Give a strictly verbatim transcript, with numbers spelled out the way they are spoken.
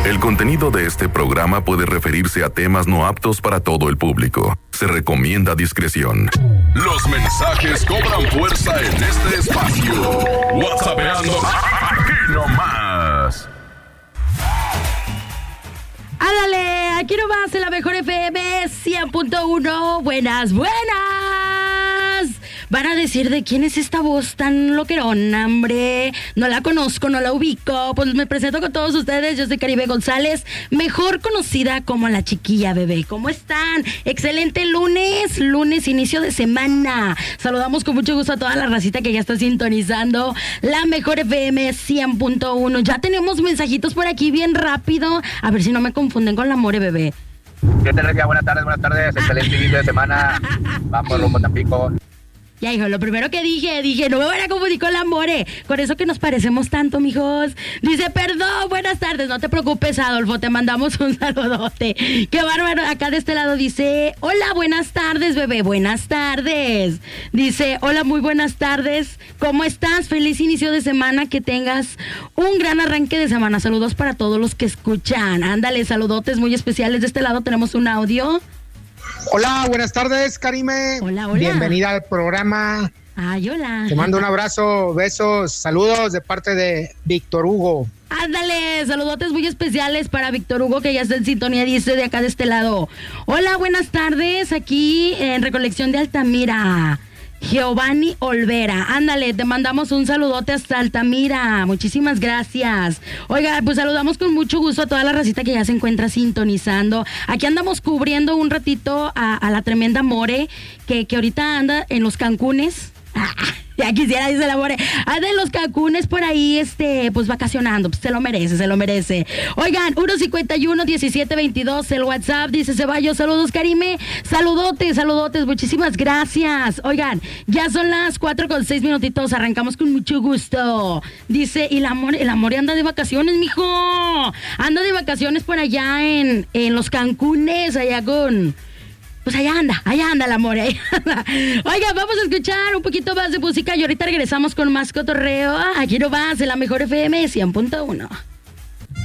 El contenido de este programa puede referirse a temas no aptos para todo el público. Se recomienda discreción. Los mensajes cobran fuerza en este espacio. WhatsAppeando aquí nomás. ¡Ándale! Aquí nomás en la mejor F M cien punto uno. Buenas, buenas. Van a decir de quién es esta voz tan loquerona, hombre. No la conozco, no la ubico. Pues me presento con todos ustedes. Yo soy Caribe González, mejor conocida como la Chiquilla Bebé. ¿Cómo están? Excelente lunes, lunes, inicio de semana. Saludamos con mucho gusto a toda la racita que ya está sintonizando la mejor F M cien punto uno. Ya tenemos mensajitos por aquí bien rápido. A ver si no me confunden con la More Bebé. ¿Qué tal? Buenas tardes, buenas tardes. Excelente inicio de semana. Vamos rumbo a Tampico. Ya, hijo, lo primero que dije, dije, no me van a confundir con la More. Con eso que nos parecemos tanto, mijos. Dice, perdón, buenas tardes. No te preocupes, Adolfo, te mandamos un saludote. Qué bárbaro. Acá de este lado dice, hola, buenas tardes, bebé, buenas tardes. Dice, hola, muy buenas tardes. ¿Cómo estás? Feliz inicio de semana, que tengas un gran arranque de semana. Saludos para todos los que escuchan. Ándale, saludotes muy especiales. De este lado tenemos un audio. Hola, buenas tardes, Karime. Hola, hola. Bienvenida al programa. Ay, hola. Te mando un abrazo, besos, saludos de parte de Víctor Hugo. Ándale, saludotes muy especiales para Víctor Hugo, que ya está en sintonía, dice de acá de este lado. Hola, buenas tardes, aquí en Recolección de Altamira. Giovanni Olvera, ándale, te mandamos un saludote hasta Altamira, muchísimas gracias. Oiga, pues saludamos con mucho gusto a toda la racita que ya se encuentra sintonizando. Aquí andamos cubriendo un ratito a, a la tremenda More, que, que ahorita anda en los Cancunes. Ya quisiera, dice la More. Anda en los Cancunes por ahí, este, pues vacacionando. Pues se lo merece, se lo merece. Oigan, uno cincuenta y uno, diecisiete veintidós, el WhatsApp, dice Ceballos. Saludos, Karime. Saludotes, saludotes, muchísimas gracias. Oigan, ya son las cuatro con seis minutitos. Arrancamos con mucho gusto. Dice, y la More, el More anda de vacaciones, mijo. Anda de vacaciones por allá en, en los Cancunes, allá con... Pues allá anda, allá anda la More, allá anda. Oiga, vamos a escuchar un poquito más de música y ahorita regresamos con más cotorreo. Aquí no vas, en la mejor F M cien punto uno.